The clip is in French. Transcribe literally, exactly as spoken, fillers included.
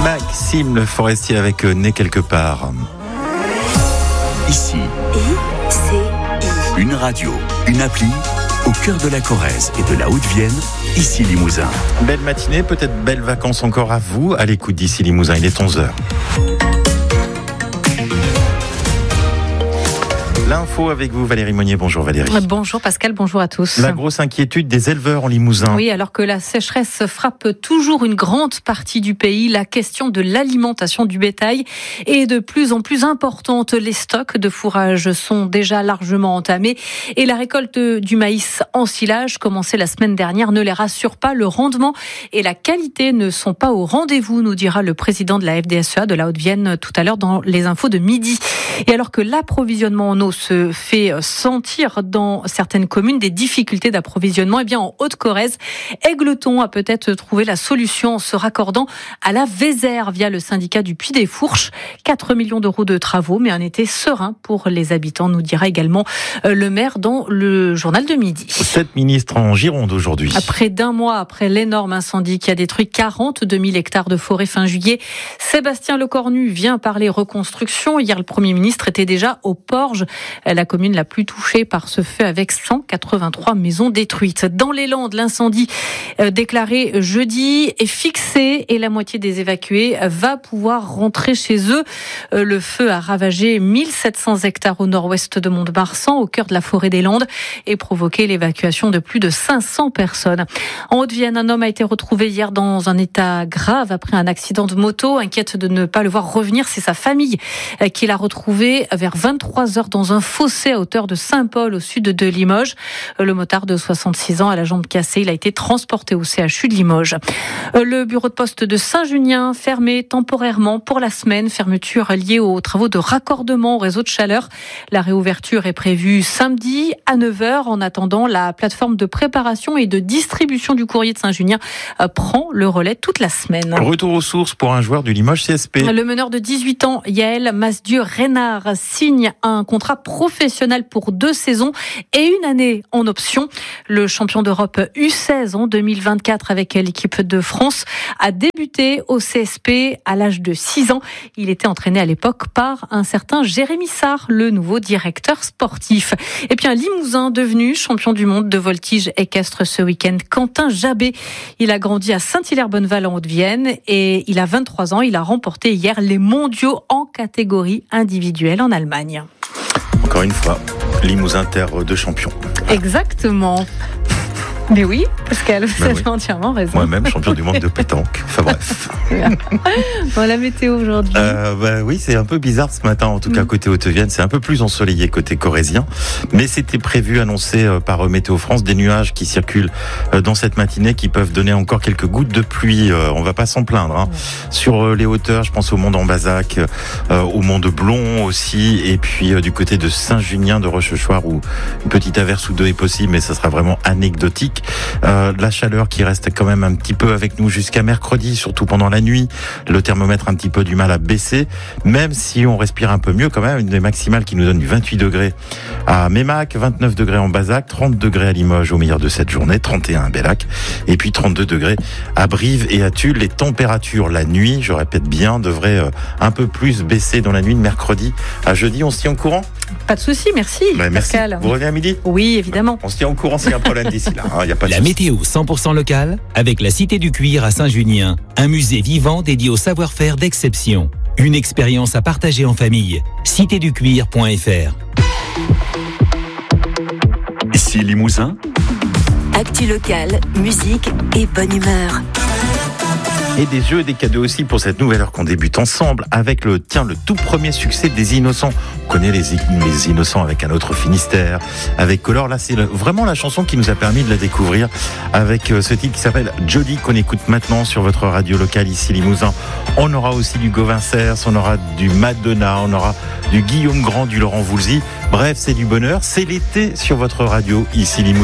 Maxime Le Forestier avec Né quelque part. Ici, I, C, I. une radio, une appli, au cœur de la Corrèze et de la Haute-Vienne, ici Limousin. Belle matinée, peut-être belles vacances encore à vous, à l'écoute d'ici Limousin, il est onze heures. L'info avec vous, Valérie Monnier. Bonjour Valérie. Bonjour Pascal, bonjour à tous. La grosse inquiétude des éleveurs en Limousin. Oui, alors que la sécheresse frappe toujours une grande partie du pays, la question de l'alimentation du bétail est de plus en plus importante. Les stocks de fourrage sont déjà largement entamés et la récolte du maïs en silage, commencée la semaine dernière, ne les rassure pas. Le rendement et la qualité ne sont pas au rendez-vous, nous dira le président de la F D S E A de la Haute-Vienne tout à l'heure dans les infos de midi. Et alors que l'approvisionnement en eau se fait sentir dans certaines communes, des difficultés d'approvisionnement, et bien en Haute-Corrèze, Égletons a peut-être trouvé la solution en se raccordant à la Vézère via le syndicat du Puy des Fourches. quatre millions d'euros de travaux, mais un été serein pour les habitants, nous dira également le maire dans le journal de midi. Sept ministres en Gironde aujourd'hui. Après d'un mois après l'énorme incendie qui a détruit quarante-deux mille hectares de forêt fin juillet, Sébastien Lecornu vient parler reconstruction. Hier, le Premier ministre était déjà au Porge, la commune la plus touchée par ce feu avec cent quatre-vingt-trois maisons détruites. Dans les Landes, l'incendie déclaré jeudi est fixé et la moitié des évacués va pouvoir rentrer chez eux. Le feu a ravagé mille sept cents hectares au nord-ouest de Mont-de-Marsan, au cœur de la forêt des Landes, et provoqué l'évacuation de plus de cinq cents personnes. En Haute-Vienne, un homme a été retrouvé hier dans un état grave après un accident de moto. Inquiète de ne pas le voir revenir, c'est sa famille qui l'a retrouvé vers vingt-trois heures dans un fossé à hauteur de Saint-Paul, au sud de Limoges. Le motard de soixante-six ans à la jambe cassée, il a été transporté au C H U de Limoges. Le bureau de poste de Saint-Junien fermé temporairement pour la semaine, fermeture liée aux travaux de raccordement au réseau de chaleur. La réouverture est prévue samedi à neuf heures. En attendant, la plateforme de préparation et de distribution du courrier de Saint-Junien prend le relais toute la semaine. Retour aux sources pour un joueur du Limoges C S P. Le meneur de dix-huit ans, Yaël Masdieu-Reynard, signe un contrat professionnel pour deux saisons et une année en option. Le champion d'Europe U seize en deux mille vingt-quatre avec l'équipe de France a débuté au C S P à l'âge de six ans. Il était entraîné à l'époque par un certain Jérémy Sarr, le nouveau directeur sportif. Et puis un Limousin devenu champion du monde de voltige équestre ce week-end, Quentin Jabé. Il a grandi à Saint-Hilaire-Bonneval en Haute-Vienne et il a vingt-trois ans. Il a remporté hier les mondiaux en catégorie individuelle en Allemagne. Encore une fois, Limousin, terre de champions. Exactement. Mais oui, Pascal, vous ben avez oui. entièrement raison. Moi-même, champion du monde de pétanque. Enfin bref. Bon, la météo aujourd'hui. Euh, bah oui, c'est un peu bizarre ce matin, en tout cas côté Haute-Vienne. C'est un peu plus ensoleillé côté corrézien. Mais c'était prévu, annoncé par Météo France, des nuages qui circulent dans cette matinée qui peuvent donner encore quelques gouttes de pluie. On va pas s'en plaindre. Hein. Ouais. Sur les hauteurs, je pense au mont d'Ambazac, au mont de Blon aussi, et puis du côté de Saint-Junien, de Rochechouart, où une petite averse ou deux est possible, mais ça sera vraiment anecdotique. Euh, la chaleur qui reste quand même un petit peu avec nous jusqu'à mercredi, surtout pendant la nuit. Le thermomètre a un petit peu du mal à baisser, même si on respire un peu mieux quand même. Une des maximales qui nous donne du vingt-huit degrés à Mémac, vingt-neuf degrés en Bazac, trente degrés à Limoges au meilleur de cette journée, trente et un à Bellac, et puis trente-deux degrés à Brive et à Tulle. Les températures la nuit, je répète bien, devraient euh, un peu plus baisser dans la nuit de mercredi à jeudi. On se tient au courant ? Pas de souci, merci, bah, merci. Pascal. Vous revenez à midi ? Oui, évidemment. On se tient au courant s'il y a un problème d'ici là. Hein, y a pas de la souci. Météo cent pour cent locale avec la Cité du Cuir à Saint-Junien, un musée vivant dédié au savoir-faire d'exception. Une expérience à partager en famille. cité du cuir point f r. Ici Limousin. Actu locale, musique et bonne humeur. Et des jeux et des cadeaux aussi pour cette nouvelle heure qu'on débute ensemble avec le, tiens, le tout premier succès des Innocents. On connaît les, les Innocents avec un autre Finistère, avec Color. Là, c'est le, vraiment la chanson qui nous a permis de la découvrir avec ce titre qui s'appelle Jody, qu'on écoute maintenant sur votre radio locale ici Limousin. On aura aussi du Gauvin Cers, on aura du Madonna, on aura du Guillaume Grand, du Laurent Voulzy. Bref, c'est du bonheur. C'est l'été sur votre radio ici Limousin.